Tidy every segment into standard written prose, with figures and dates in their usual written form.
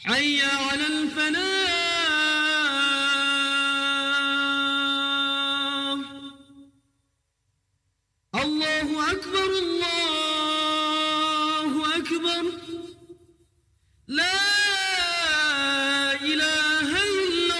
حي على الفلاح. الله أكبر الله أكبر لا إله إلا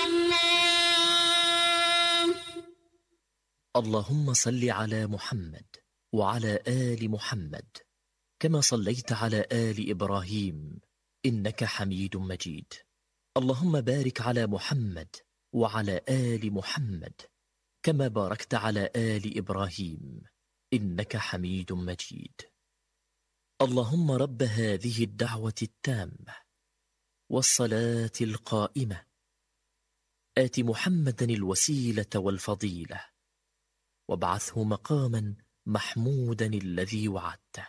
الله. اللهم صل على محمد وعلى آل محمد كما صليت على آل إبراهيم إنك حميد مجيد. اللهم بارك على محمد وعلى آل محمد كما باركت على آل إبراهيم إنك حميد مجيد. اللهم رب هذه الدعوة التامة والصلاة القائمة آت محمدا الوسيلة والفضيلة وابعثه مقاما محمودا الذي وعدته.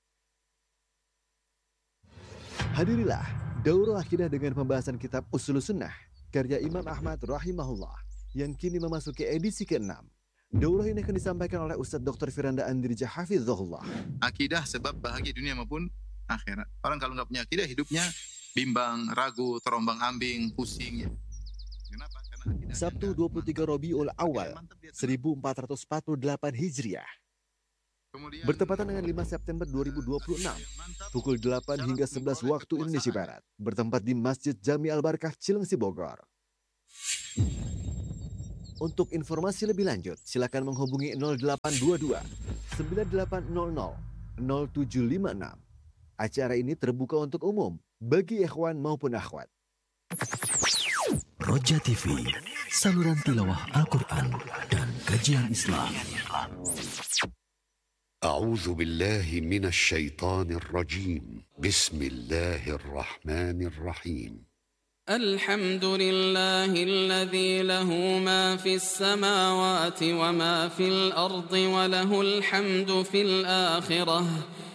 Hadirilah Daurah Akidah dengan pembahasan kitab Ushulus Sunnah karya Imam Ahmad rahimahullah yang kini memasuki edisi ke-6. Daurah ini akan disampaikan oleh Ustadz Dr. Firanda Andirja Hafizahullah. Akidah sebab bahagia dunia maupun akhirat. Orang kalau nggak punya akidah hidupnya bimbang, ragu, terombang-ambing, pusing. Ya. Kenapa? Karena akidah Sabtu 23 Rabiul Awal 1448 Hijriah. Bertepatan dengan 5 September 2026, pukul 8 hingga 11 waktu Indonesia Barat, bertempat di Masjid Jami Al-Barakah Cilengsi Bogor. Untuk informasi lebih lanjut, silakan menghubungi 0822 9800 0756. Acara ini terbuka untuk umum, bagi ikhwan maupun akhwat. Roja TV, saluran tilawah Al-Quran dan kajian Islam. أعوذ بالله من الشيطان الرجيم بسم الله الرحمن الرحيم الحمد لله الذي له ما في السماوات وما في الأرض وله الحمد في الآخرة